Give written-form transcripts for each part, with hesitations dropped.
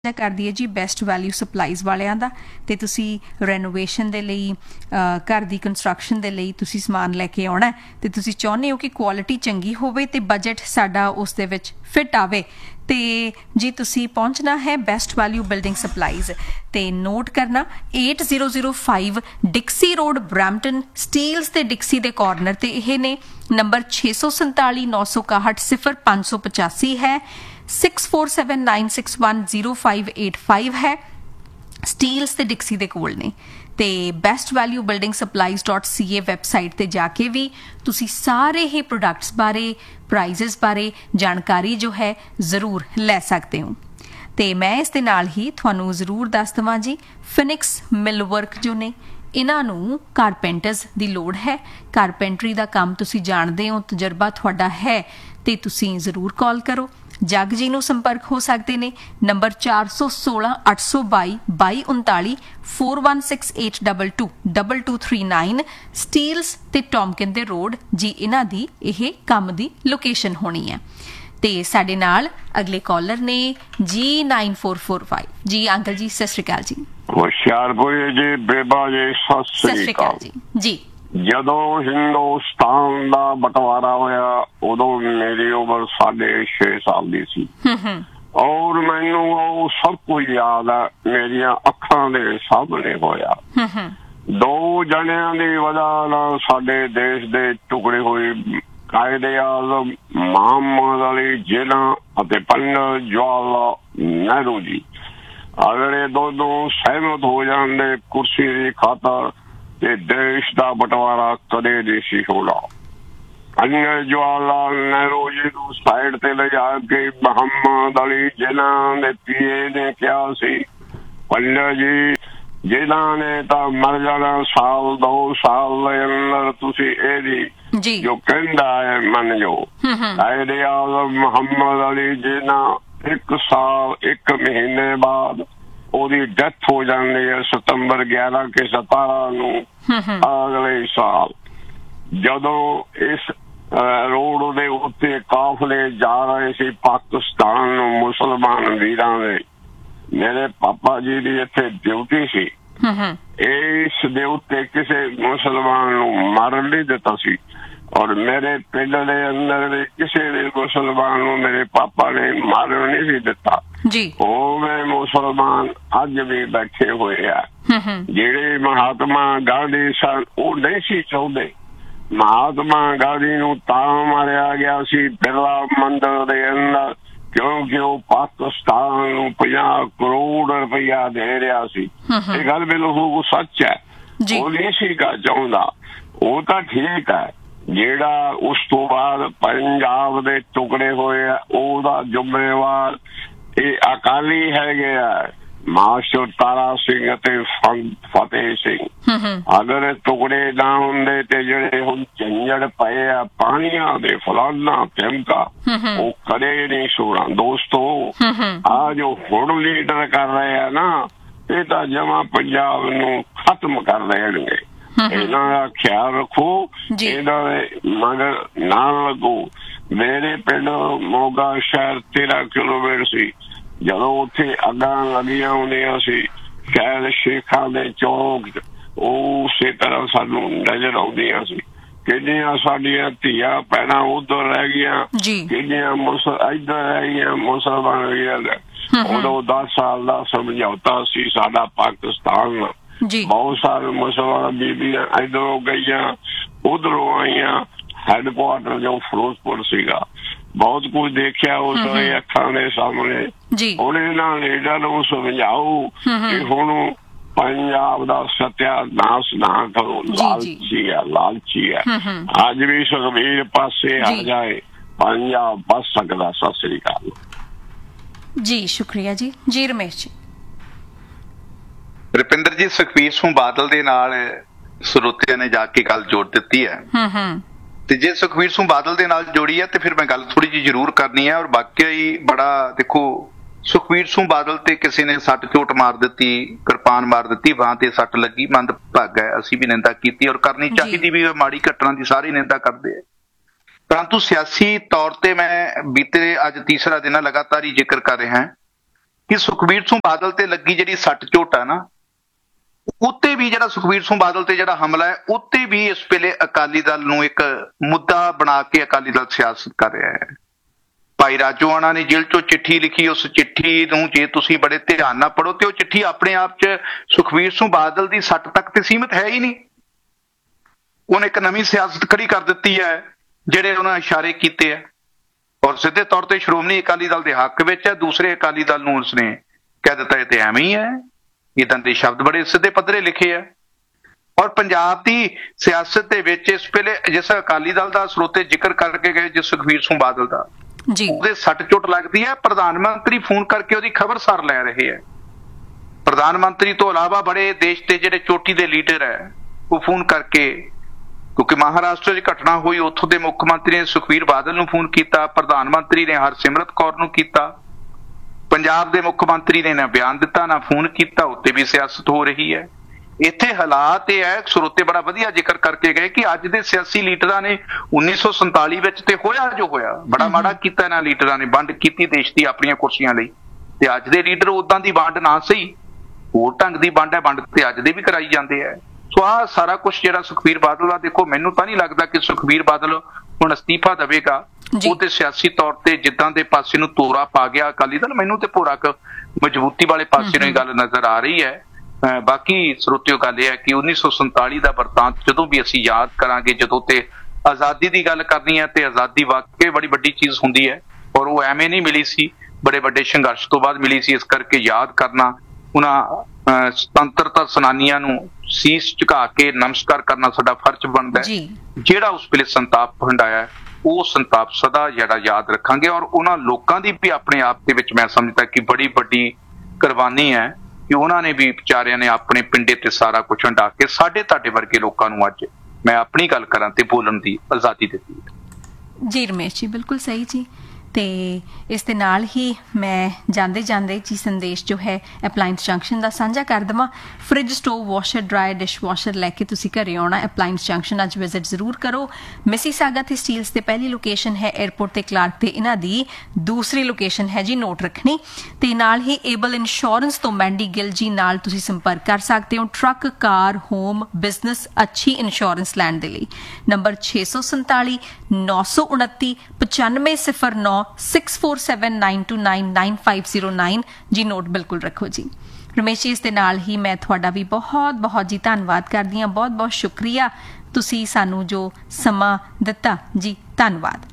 ਕਰਦੀ ਹੈ ਜੀ ਬੈਸਟ ਵੈਲਿਊ ਸਪਲਾਈਜ਼ ਵਾਲਿਆਂ ਦਾ। ਤੇ ਤੁਸੀਂ ਰੈਨੋਵੇਸ਼ਨ ਦੇ ਲਈ ਘਰ ਦੀ ਕੰਸਟਰਕਸ਼ਨ ਦੇ ਲਈ ਤੁਸੀਂ ਸਮਾਨ ਲੈ ਕੇ ਆਉਣਾ ਤੇ ਤੁਸੀਂ ਚਾਹੁੰਦੇ ਹੋ ਕਿ ਕੁਆਲਿਟੀ ਚੰਗੀ ਹੋਵੇ ਤੇ ਬਜਟ ਸਾਡਾ ਉਸ ਦੇ ਵਿੱਚ ਫਿਟ ਆਵੇ ਤੇ ਜੀ ਤੁਸੀਂ ਪਹੁੰਚਣਾ ਹੈ ਬੈਸਟ ਵੈਲਿਊ ਬਿਲਡਿੰਗ ਸਪਲਾਈਜ਼ ਤੇ ਨੋਟ ਕਰਨਾ 8005 ਡਿਕਸੀ ਰੋਡ ਬਰੈਂਪਟਨ ਸਟੀਲਸ ਤੇ ਡਿਕਸੀ ਦੇ ਕਾਰਨਰ ਤੇ ਇਹ ਨੇ। ਨੰਬਰ 647 961 0585 ਹੈ। 6479610585 ਹੈ। ਸਟੀਲਸ ਤੇ ਡਿਕਸੀ ਦੇ ਕੋਲ ਨੇ ਤੇ bestvaluebuildingSupplies.ca ਵੈਬਸਾਈਟ ਤੇ ਜਾ ਕੇ ਵੀ ਤੁਸੀਂ ਸਾਰੇ ਹੀ ਪ੍ਰੋਡਕਟਸ ਬਾਰੇ ਪ੍ਰਾਈਜ਼ਸ ਬਾਰੇ ਜਾਣਕਾਰੀ ਜੋ ਹੈ ਜ਼ਰੂਰ ਲੈ ਸਕਦੇ ਹੋ। ਤੇ ਮੈਂ ਇਸ ਦੇ ਨਾਲ ਹੀ ਤੁਹਾਨੂੰ ਜ਼ਰੂਰ ਦੱਸ ਦੇਵਾਂ ਜੀ ਫਿਨਿਕਸ ਮਿਲਵਰਕ ਜੋ ਨੇ ਇਹਨਾਂ ਨੂੰ ਕਾਰਪੈਂਟਰਸ ਦੀ ਲੋੜ ਹੈ। ਕਾਰਪੈਂਟਰੀ ਦਾ ਕੰਮ ਤੁਸੀਂ ਜਾਣਦੇ ਹੋ, ਤਜਰਬਾ ਤੁਹਾਡਾ ਹੈ ਤੇ ਤੁਸੀਂ ਜ਼ਰੂਰ ਕਾਲ ਕਰੋ। ਜੱਗ ਜੀ ਨੂੰ ਸੰਪਰਕ ਹੋ ਸਕਦੇ ਨੇ ਨੰਬਰ 416 822 2239 416822 2239 ਸਟੀਲਸ ਤੇ ਟੌਮਕਿਨ ਦੇ ਰੋਡ ਜੀ ਇਹਨਾਂ ਦੀ ਇਹ ਕੰਮ ਦੀ ਲੋਕੇਸ਼ਨ ਹੋਣੀ ਹੈ। ਤੇ ਸਾਡੇ ਨਾਲ ਅਗਲੇ ਕਾਲਰ ਨੇ ਜੀ 9445 ਜੀ। ਅੰਕਲ ਜੀ ਸਤਿ ਸ਼੍ਰੀ ਅਕਾਲ ਜੀ। ਹੁਸ਼ਿਆਰਪੁਰ ਜੀ ਬੇਬਾ ਜੀ ਸਤਿ ਸ਼੍ਰੀ ਅਕਾਲ ਜੀ। ਜਦੋਂ ਹਿੰਦੁਸਤਾਨ ਦਾ ਬਟਵਾਰਾ ਹੋਇਆ ਉਦੋਂ ਮੇਰੀ ਉਮਰ 6.5 ਸਾਲ ਦੀ ਸੀ ਔਰ ਮੈਨੂੰ ਉਹ ਸਭ ਕੁਝ ਯਾਦ ਆ, ਮੇਰੀਆਂ ਅੱਖਾਂ ਦੇ ਸਾਹਮਣੇ ਹੋਇਆ। ਦੋ ਜਣਿਆਂ ਦੀ ਵਜ੍ਹਾ ਨਾਲ ਸਾਡੇ ਦੇਸ਼ ਦੇ ਟੁਕੜੇ ਹੋਏ ਕਾਇਦੇ ਆਜ਼ਮ ਮੁਹੰਮਦ ਅਲੀ ਜਿਨਾ ਅਤੇ ਪੰਡਿਤ ਜਵਾਹਰ ਲਾਲ ਨਹਿਰੂ ਜੀ। ਅਗਰ ਇਹ ਦੋਨੋਂ ਸਹਿਮਤ ਹੋ ਜਾਂਦੇ ਕੁਰਸੀ ਦੀ ਖਾਤਰ ਤੇ ਦੇਸ਼ ਦਾ ਬਟਵਾਰਾ ਕਦੇ ਨਹੀਂ ਸੀ ਹੋਣਾ। ਪੰਡਿਤ ਜਵਾਹਰ ਲਾਲ ਨਹਿਰੂ ਜੀ ਨੂੰ ਸਾਈਡ ਤੇ ਲਿਜਾ ਕੇ ਮੁਹੰਮਦ ਅਲੀ ਜਿਨਾ ਦੇ ਪੀਏ ਨੇ ਕਿਹਾ ਸੀ, ਪੰਡਿਤ ਜੀ ਜਿਨ੍ਹਾਂ ਨੇ ਤਾਂ ਮਰ ਜਾਣਾ ਸਾਲ 2 ਸਾਲ ਦੇ ਅੰਦਰ, ਤੁਸੀਂ ਇਹਦੀ ਜੋ ਕਹਿੰਦਾ ਹੈ ਮੰਨ ਜਾਓ। ਕਾਇਦੇ ਆਜ਼ਮ ਮੁਹੰਮਦ ਅਲੀ ਜਿਨਾ 1 ਸਾਲ 1 ਮਹੀਨੇ ਬਾਅਦ ਉਹਦੀ ਡੈਥ ਹੋ ਜਾਂਦੀ ਹੈ ਸਤੰਬਰ 11 ਕੇ 17 ਨੂੰ ਅਗਲੇ ਸਾਲ। ਜਦੋਂ ਇਸ ਰੋਡ ਦੇ ਉੱਤੇ ਕਾਫਲੇ ਜਾ ਰਹੇ ਸੀ ਪਾਕਿਸਤਾਨ ਨੂੰ ਮੁਸਲਮਾਨ ਵੀਰਾਂ ਦੇ, ਮੇਰੇ ਪਾਪਾ ਜੀ ਦੀ ਇੱਥੇ ਡਿਊਟੀ ਸੀ। ਇਸ ਦੇ ਉੱਤੇ ਕਿਸੇ ਮੁਸਲਮਾਨ ਨੂੰ ਮਾਰਨ ਨਹੀਂ ਦਿੱਤਾ ਸੀ ਔਰ ਮੇਰੇ ਪਿੰਡ ਦੇ ਅੰਦਰ ਵੀ ਕਿਸੇ ਵੀ ਮੁਸਲਮਾਨ ਨੂੰ ਮੇਰੇ ਪਾਪਾ ਨੇ ਮਾਰਨ ਨਹੀਂ ਸੀ ਦਿੱਤਾ। ਉਹ ਮੁਸਲਮਾਨ ਅੱਜ ਵੀ ਬੈਠੇ ਹੋਏ ਆ। ਜਿਹੜੇ ਮਹਾਤਮਾ ਗਾਂਧੀ ਸਨ ਉਹ ਨਹੀਂ ਸੀ ਚਾਹੁੰਦੇ। ਮਹਾਤਮਾ ਗਾਂਧੀ ਨੂੰ ਤਾਂ ਮਾਰਿਆ ਗਿਆ ਸੀ ਬਿਰਲਾ ਮੰਦਿਰ ਦੇ ਅੰਦਰ ਕਿਉਂਕਿ ਉਹ ਪਾਕਿਸਤਾਨ ਨੂੰ 50 ਕਰੋੜ ਰੁਪਇਆ ਦੇ ਰਿਹਾ ਸੀ। ਇਹ ਗੱਲ ਬਿਲਕੁਲ ਸੱਚ ਹੈ। ਉਹ ਨਹੀਂ ਸੀਗਾ ਚਾਹੁੰਦਾ। ਉਹ ਤਾਂ ਠੀਕ ਹੈ। ਜਿਹੜਾ ਉਸ ਤੋਂ ਬਾਅਦ ਪੰਜਾਬ ਦੇ ਟੁਕੜੇ ਹੋਏ ਆ ਉਹਦਾ ਜ਼ਿੰਮੇਵਾਰ ਇਹ ਅਕਾਲੀ ਹੈਗੇ ਆ ਮਾਸਟਰ ਤਾਰਾ ਸਿੰਘ ਅਤੇ ਫਤਿਹ ਸਿੰਘ। ਅਗਰ ਟੁਕੜੇ ਨਾ ਹੁੰਦੇ ਤੇ ਜਿਹੜੇ ਹੁਣ ਝੰਜੜ ਪਏ ਆ ਪਾਣੀਆਂ ਦੇ ਫਲਾਨਾ ਧਮਕਾ ਉਹ ਕਦੇ ਨਹੀਂ ਸੋਣਾ। ਦੋਸਤੋ ਆ ਜੋ ਹੁਣ ਲੀਡਰ ਕਰ ਰਹੇ ਆ ਨਾ ਇਹ ਤਾਂ ਜਮਾ ਪੰਜਾਬ ਨੂੰ ਖਤਮ ਕਰ ਦੇਣਗੇ। ਇਹਨਾਂ ਦਾ ਖਿਆਲ ਰੱਖੋ, ਇਹਨਾਂ ਦੇ ਮਗਰ ਨਾ ਲੱਗੋ। ਮੇਰੇ ਪਿੰਡ ਮੋਗਾ ਸ਼ਹਿਰ 13 ਕਿਲੋਮੀਟਰ ਸੀ। ਜਦੋਂ ਉੱਥੇ ਅੱਗਾਂ ਲੱਗੀਆਂ ਹੁੰਦੀਆਂ ਸੀ ਸ਼ਹਿਰ ਸ਼ੇਖਾਂ ਦੇ ਚੌਕ ਉਸੇ ਤਰ੍ਹਾਂ ਸਾਨੂੰ ਨਜ਼ਰ ਆਉਂਦੀਆਂ ਸੀ। ਕਿੰਨੀਆਂ ਸਾਡੀਆਂ ਧੀਆਂ ਭੈਣਾਂ ਉੱਧਰ ਰਹਿ ਗਈਆਂ, ਕਿੰਨੀਆਂ ਇੱਧਰ ਰਹਿ ਗਈਆਂ ਮੁਸਲਮਾਨ ਵੀਰਾਂ ਦੇ। ਉਦੋਂ 10 ਸਾਲ ਦਾ ਸਮਝੌਤਾ ਸੀ ਸਾਡਾ ਪਾਕਿਸਤਾਨ ਨਾਲ। ਬਹੁਤ ਸਾਰੇ ਮੁਸਲਮਾਨ ਬੀਬੀਆਂ ਇੱਧਰੋਂ ਗਈਆਂ ਉੱਧਰੋਂ ਆਈਆਂ। ਹੈਡਕੁਆਟਰ ਜੋ ਫਿਰੋਜ਼ਪੁਰ ਸੀਗਾ। ਬਹੁਤ ਕੁਝ ਦੇਖਿਆ ਉਸ ਅੱਖਾਂ ਦੇ ਸਾਹਮਣੇ। ਹੁਣ ਇਹਨਾਂ ਲੀਡਰਾਂ ਨੂੰ ਸਮਝਾਓ ਕਿ ਹੁਣ ਪੰਜਾਬ ਦਾ ਸਤਿਆਨਾਸ਼ ਨਾ ਕਰੋ। ਲਾਲਚੀ ਹੈ। ਅੱਜ ਵੀ ਸੁਖਬੀਰ ਪਾਸੇ ਹਟ ਜਾਏ ਪੰਜਾਬ ਬਚ ਸਕਦਾ। ਸਤਿ ਸ੍ਰੀ ਅਕਾਲ ਜੀ। ਸ਼ੁਕਰੀਆ ਜੀ। ਜੀ ਰਮੇਸ਼ ਜੀ। ਰੁਪਿੰਦਰ ਜੀ ਸੁਖਬੀਰ ਸਿੰਘ ਬਾਦਲ ਦੇ ਨਾਲ ਸਰੋਤਿਆਂ ਨੇ ਜਾ ਕੇ ਗੱਲ ਜੋੜ ਦਿੱਤੀ ਹੈ ਤੇ ਜੇ ਸੁਖਬੀਰ ਸਿੰਘ ਬਾਦਲ ਦੇ ਨਾਲ ਜੋੜੀ ਹੈ ਤੇ ਫਿਰ ਮੈਂ ਗੱਲ ਥੋੜੀ ਜਿਹੀ ਜ਼ਰੂਰ ਕਰਨੀ ਹੈ। ਔਰ ਵਾਕਿਆ ਹੀ ਬੜਾ ਦੇਖੋ ਸੁਖਬੀਰ ਸਿੰਘ ਬਾਦਲ ਤੇ ਕਿਸੇ ਨੇ ਸੱਟ ਚੋਟ ਮਾਰ ਦਿੱਤੀ, ਕਿਰਪਾਨ ਮਾਰ ਦਿੱਤੀ, ਬਾਂਹ ਤੇ ਸੱਟ ਲੱਗੀ, ਮੰਦਭਾਗਾ ਹੈ। ਅਸੀਂ ਵੀ ਨਿੰਦਾ ਕੀਤੀ ਔਰ ਕਰਨੀ ਚਾਹੀਦੀ ਵੀ। ਮਾੜੀ ਘਟਨਾ ਦੀ ਸਾਰੇ ਨਿੰਦਾ ਕਰਦੇ ਆ ਪਰੰਤੂ ਸਿਆਸੀ ਤੌਰ ਤੇ ਮੈਂ ਬੀਤੇ ਅੱਜ ਤੀਸਰਾ ਦਿਨ ਲਗਾਤਾਰ ਹੀ ਜ਼ਿਕਰ ਕਰ ਰਿਹਾ ਕਿ ਸੁਖਬੀਰ ਸਿੰਘ ਬਾਦਲ ਤੇ ਲੱਗੀ ਜਿਹੜੀ ਸੱਟ ਚੋਟ ਹੈ ਨਾ, ਉੱਤੇ ਵੀ ਜਿਹੜਾ ਸੁਖਬੀਰ ਸਿੰਘ ਬਾਦਲ ਤੇ ਜਿਹੜਾ ਹਮਲਾ ਹੈ, ਉੱਤੇ ਵੀ ਇਸ ਵੇਲੇ ਅਕਾਲੀ ਦਲ ਨੂੰ ਇੱਕ ਮੁੱਦਾ ਬਣਾ ਕੇ ਅਕਾਲੀ ਦਲ ਸਿਆਸਤ ਕਰ ਰਿਹਾ ਹੈ। ਭਾਈ ਰਾਜੋਆਣਾ ਨੇ ਜੇਲ੍ਹ ਚੋਂ ਚਿੱਠੀ ਲਿਖੀ, ਉਸ ਚਿੱਠੀ ਨੂੰ ਜੇ ਤੁਸੀਂ ਬੜੇ ਧਿਆਨ ਨਾਲ ਪੜ੍ਹੋ ਤੇ ਉਹ ਚਿੱਠੀ ਆਪਣੇ ਆਪ 'ਚ ਸੁਖਬੀਰ ਸਿੰਘ ਬਾਦਲ ਦੀ ਸੱਟ ਤੱਕ ਤੇ ਸੀਮਿਤ ਹੈ ਹੀ ਨਹੀਂ। ਉਹਨੇ ਇੱਕ ਨਵੀਂ ਸਿਆਸਤ ਖੜੀ ਕਰ ਦਿੱਤੀ ਹੈ, ਜਿਹੜੇ ਉਹਨਾਂ ਇਸ਼ਾਰੇ ਕੀਤੇ ਹੈ, ਔਰ ਸਿੱਧੇ ਤੌਰ ਤੇ ਸ਼੍ਰੋਮਣੀ ਅਕਾਲੀ ਦਲ ਦੇ ਹੱਕ ਵਿੱਚ ਹੈ। ਦੂਸਰੇ ਅਕਾਲੀ ਦਲ ਨੂੰ ਉਸਨੇ ਕਹਿ ਦਿੱਤਾ ਇਹ ਤੇ ਐਵੇਂ ਹੀ ਹੈ। ਇੱਦਾਂ ਦੇ ਸ਼ਬਦ ਬੜੇ ਸਿੱਧੇ ਪੱਧਰੇ ਲਿਖੇ ਆ। ਔਰ ਪੰਜਾਬ ਦੀ ਸਿਆਸਤ ਦੇ ਵਿੱਚ ਇਸ ਵੇਲੇ ਜਿਸ ਅਕਾਲੀ ਦਲ ਦਾ ਸਰੋਤੇ ਜ਼ਿਕਰ ਕਰਕੇ ਗਏ, ਜਿਸ ਸੁਖਬੀਰ ਸਿੰਘ ਬਾਦਲ ਦਾ ਜੀ, ਉਹਦੇ ਸੱਟ ਚੋਟ ਲੱਗਦੀ ਹੈ। ਪ੍ਰਧਾਨ ਮੰਤਰੀ ਫੋਨ ਕਰਕੇ ਉਹਦੀ ਖਬਰਸਾਰ ਲੈ ਰਹੇ ਹੈ। ਪ੍ਰਧਾਨ ਮੰਤਰੀ ਤੋਂ ਇਲਾਵਾ ਬੜੇ ਦੇਸ਼ ਦੇ ਜਿਹੜੇ ਚੋਟੀ ਦੇ ਲੀਡਰ ਹੈ, ਉਹ ਫੋਨ ਕਰਕੇ, ਕਿਉਂਕਿ ਮਹਾਰਾਸ਼ਟਰ 'ਚ ਘਟਨਾ ਹੋਈ, ਉੱਥੋਂ ਦੇ ਮੁੱਖ ਮੰਤਰੀ ਨੇ ਸੁਖਬੀਰ ਬਾਦਲ ਨੂੰ ਫੋਨ ਕੀਤਾ, ਪ੍ਰਧਾਨ ਮੰਤਰੀ ਨੇ ਹਰਸਿਮਰਤ ਕੌਰ ਨੂੰ ਕੀਤਾ, ਪੰਜਾਬ ਦੇ ਮੁੱਖ ਮੰਤਰੀ ਨੇ ਨਾ ਬਿਆਨ ਦਿੱਤਾ ਨਾ ਫੋਨ ਕੀਤਾ, ਉੱਤੇ ਵੀ ਸਿਆਸਤ ਹੋ ਰਹੀ ਹੈ। ਇੱਥੇ ਹਾਲਾਤ ਇਹ ਹੈ, ਸਰੋਤੇ ਬੜਾ ਵਧੀਆ ਜ਼ਿਕਰ ਕਰਕੇ ਗਏ ਕਿ ਅੱਜ ਦੇ ਸਿਆਸੀ ਲੀਡਰਾਂ ਨੇ 1947 ਵਿੱਚ ਤੇ ਹੋਇਆ ਜੋ ਹੋਇਆ, ਬੜਾ ਮਾੜਾ ਕੀਤਾ ਇਹਨਾਂ ਲੀਡਰਾਂ ਨੇ, ਵੰਡ ਕੀਤੀ ਦੇਸ਼ ਦੀ ਆਪਣੀਆਂ ਕੁਰਸੀਆਂ ਲਈ। ਤੇ ਅੱਜ ਦੇ ਲੀਡਰ ਉਦਾਂ ਦੀ ਵੰਡ ਨਾ ਸਹੀ, ਹੋਰ ਢੰਗ ਦੀ ਵੰਡ ਹੈ, ਵੰਡ ਤੇ ਅੱਜ ਦੇ ਵੀ ਕਰਾਈ ਜਾਂਦੇ ਹੈ। ਸੋ ਆਹ ਸਾਰਾ ਕੁਛ ਜਿਹੜਾ ਸੁਖਬੀਰ ਬਾਦਲ ਦਾ, ਦੇਖੋ ਮੈਨੂੰ ਤਾਂ ਨਹੀਂ ਲੱਗਦਾ ਕਿ ਸੁਖਬੀਰ ਬਾਦਲ ਹੁਣ ਅਸਤੀਫਾ ਦੇਵੇਗਾ। ਉਹ ਤੇ ਸਿਆਸੀ ਤੌਰ ਤੇ ਜਿੱਦਾਂ ਦੇ ਪਾਸੇ ਨੂੰ ਤੋਰਾ ਪਾ ਗਿਆ ਅਕਾਲੀ ਦਲ, ਮੈਨੂੰ ਤੇ ਪੂਰਾ ਮਜ਼ਬੂਤੀ ਵਾਲੇ ਪਾਸੇ ਨੂੰ ਇਹ ਗੱਲ ਨਜ਼ਰ ਆ ਰਹੀ ਹੈ। ਬਾਕੀ ਸਰੋਤਿਓ ਗੱਲ ਇਹ ਹੈ ਕਿ 1947 ਦਾ ਵਰਤਾਂਤ ਜਦੋਂ ਵੀ ਅਸੀਂ ਯਾਦ ਕਰਾਂਗੇ, ਜਦੋਂ ਤੇ ਆਜ਼ਾਦੀ ਦੀ ਗੱਲ ਕਰਨੀ ਹੈ, ਤੇ ਆਜ਼ਾਦੀ ਵਾਕਈ ਬੜੀ ਵੱਡੀ ਚੀਜ਼ ਹੁੰਦੀ ਹੈ, ਔਰ ਉਹ ਐਵੇਂ ਨਹੀਂ ਮਿਲੀ ਸੀ, ਬੜੇ ਵੱਡੇ ਸੰਘਰਸ਼ ਤੋਂ ਬਾਅਦ ਮਿਲੀ ਸੀ। ਇਸ ਕਰਕੇ ਯਾਦ ਕਰਨਾ, ਉਹਨਾਂ ਸੁਤੰਤਰਤਾ ਸੈਨਾਨੀਆਂ ਨੂੰ ਸੀਸ ਝੁਕਾ ਕੇ ਨਮਸਕਾਰ ਕਰਨਾ ਸਾਡਾ ਫਰਜ਼ ਬਣਦਾ ਹੈ। ਜਿਹੜਾ ਉਸ ਵੇਲੇ ਸੰਤਾਪ ਹੰਡਾਇਆ, ਉਹ ਸੰਤਾਪ ਸਦਾ ਜਿਹੜਾ ਯਾਦ ਰੱਖਾਂਗੇ। ਔਰ ਉਹਨਾਂ ਲੋਕਾਂ ਦੀ ਵੀ ਆਪਣੇ ਆਪ ਦੇ ਵਿੱਚ ਮੈਂ ਸਮਝਦਾ ਕਿ ਬੜੀ ਵੱਡੀ ਕੁਰਬਾਨੀ ਹੈ ਕਿ ਉਹਨਾਂ ਨੇ ਵੀ ਵਿਚਾਰਿਆਂ ਨੇ ਆਪਣੇ ਪਿੰਡੇ ਤੇ ਸਾਰਾ ਕੁਝ ਹੰਢਾ ਕੇ ਸਾਡੇ ਤੁਹਾਡੇ ਵਰਗੇ ਲੋਕਾਂ ਨੂੰ ਅੱਜ ਮੈਂ ਆਪਣੀ ਗੱਲ ਕਰਾਂ ਤੇ ਬੋਲਣ ਦੀ ਆਜ਼ਾਦੀ ਦਿੱਤੀ ਹੈ। ਜੀ ਰਮੇਸ਼ ਜੀ, ਬਿਲਕੁਲ ਸਹੀ ਜੀ। ਤੇ ਇਸ ਦੇ ਨਾਲ ਹੀ ਮੈਂ ਜਾਂਦੇ ਜਾਂਦੇ ਜੀ ਸੰਦੇਸ਼ ਜੋ ਹੈ ਅਪਲਾਇੰਸ ਜੰਕਸ਼ਨ ਦਾ ਸਾਂਝਾ ਕਰ ਦੇਵਾਂ। Fridge, stove, washer, dryer, dish washer ਲੈ ਕੇ ਤੁਸੀਂ ਘਰੇ ਆਉਣਾ, ਅਪਲਾਇੰਸ ਜੰਕਸ਼ਨ ਅੱਜ ਵਿਜ਼ਿਟ ਜ਼ਰੂਰ ਕਰੋ। ਮਿਸੀਸਾਗਾ ਤੇ ਸਟੀਲਸ ਤੇ ਪਹਿਲੀ ਲੋਕੇਸ਼ਨ ਹੈ 에ਅਰਪੋਰਟ ਤੇ ਕਲਾਰਕ ਤੇ, ਇਹਨਾਂ ਦੀ ਦੂਸਰੀ ਲੋਕੇਸ਼ਨ ਹੈ ਜੀ, ਨੋਟ ਰੱਖਣੀ। ਤੇ ਨਾਲ ਹੀ ਏਬਲ ਇੰਸ਼ੋਰੈਂਸ ਤੋਂ ਮੈਂਡੀ ਗਿੱਲ ਜੀ ਨਾਲ ਤੁਸੀਂ ਸੰਪਰਕ ਕਰ ਸਕਦੇ ਹੋ ਟਰੱਕ, ਕਾਰ, ਹੋਮ, ਬਿਜ਼ਨਸ ਅੱਛੀ ਇੰਸ਼ੋਰੈਂਸ ਲੈਣ ਦੇ ਲਈ। ਨੰਬਰ 647 929 9509 6479299509 ਜੀ, ਨੋਟ ਬਿਲਕੁਲ ਰੱਖੋ ਜੀ। ਰਮੇਸ਼ ਜੀ, ਇਸ ਦੇ ਨਾਲ ਹੀ ਮੈਂ ਤੁਹਾਡਾ ਵੀ ਬਹੁਤ ਬਹੁਤ ਜੀ ਧੰਨਵਾਦ ਕਰਦੀ ਹਾਂ। ਬਹੁਤ ਬਹੁਤ ਸ਼ੁਕਰੀਆ, ਤੁਸੀਂ ਸਾਨੂੰ ਜੋ ਸਮਾਂ ਦਿੱਤਾ ਜੀ, ਧੰਨਵਾਦ।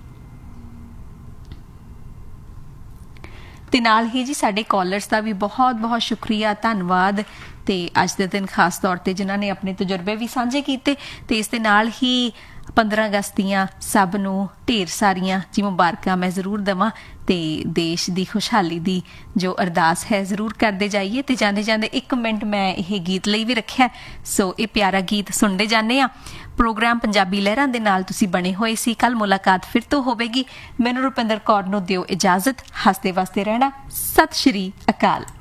ਤੇ ਨਾਲ ਹੀ ਜੀ ਸਾਡੇ ਕਾਲਰਸ ਦਾ ਵੀ ਬਹੁਤ ਬਹੁਤ ਸ਼ੁਕਰੀਆ, ਧੰਨਵਾਦ। ਤੇ ਅੱਜ ਦੇ ਦਿਨ ਖਾਸ ਤੌਰ ਤੇ ਜਿਨ੍ਹਾਂ ਨੇ ਆਪਣੇ ਤਜਰਬੇ ਵੀ ਸਾਂਝੇ ਕੀਤੇ। ਤੇ ਇਸ ਦੇ ਨਾਲ ਹੀ 15 ਅਗਸਤ ਦੀਆਂ ਸਭ ਨੂੰ ਢੇਰ ਸਾਰੀਆਂ ਜੀ ਮੁਬਾਰਕਾਂ ਮੈਂ ਜ਼ਰੂਰ ਦੇਵਾਂ। ਤੇ ਦੇਸ਼ ਦੀ ਖੁਸ਼ਹਾਲੀ ਦੀ ਜੋ ਅਰਦਾਸ ਹੈ ਜ਼ਰੂਰ ਕਰਦੇ ਜਾਈਏ। ਤੇ ਜਾਂਦੇ ਜਾਂਦੇ 1 ਮਿੰਟ ਮੈਂ ਇਹ ਗੀਤ ਲਈ ਵੀ ਰੱਖਿਆ, ਸੋ ਇਹ ਪਿਆਰਾ ਗੀਤ ਸੁਣਦੇ ਜਾਂਦੇ ਆ। ਪ੍ਰੋਗਰਾਮ ਪੰਜਾਬੀ ਲਹਿਰਾਂ ਦੇ ਨਾਲ ਤੁਸੀਂ ਬਣੇ ਹੋਏ ਸੀ। ਕੱਲ ਮੁਲਾਕਾਤ ਫਿਰ ਤੋਂ ਹੋਵੇਗੀ। ਮੈਨੂੰ ਰੁਪਿੰਦਰ ਕੌਰ ਨੂੰ ਦਿਓ ਇਜਾਜ਼ਤ। ਹੱਸਦੇ ਵਸਦੇ ਰਹਿਣਾ। ਸਤਿ ਸ਼੍ਰੀ ਅਕਾਲ।